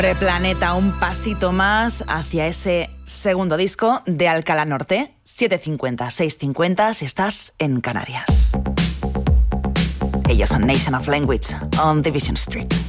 Planeta, un pasito más hacia ese segundo disco de Alcalá Norte, 7:50, 6:50 si estás en Canarias. Ellos son Nation of Language on Division Street.